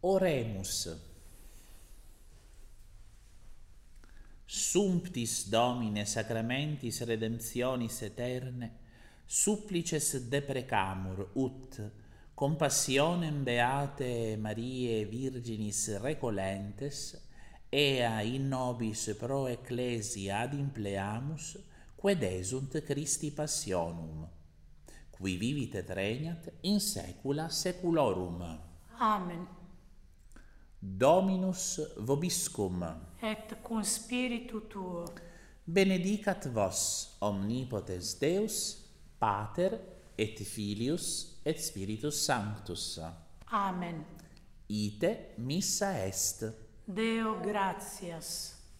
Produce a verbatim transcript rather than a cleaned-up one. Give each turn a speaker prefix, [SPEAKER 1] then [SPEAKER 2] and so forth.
[SPEAKER 1] Oremus. Sumptis Domine sacramentis redemptionis eterne, supplices deprecamur, ut, compassionem beate Mariae Virginis recolentes, ea in nobis pro ecclesia ad impleamus, qued esunt Christi passionum, qui vivit et regnat in saecula saeculorum.
[SPEAKER 2] Amen.
[SPEAKER 1] Dominus vobiscum.
[SPEAKER 2] Et cum spiritu tuo.
[SPEAKER 1] Benedicat vos omnipotens Deus, Pater et Filius et Spiritus Sanctus.
[SPEAKER 2] Amen.
[SPEAKER 1] Ite missa est.
[SPEAKER 2] Deo gratias.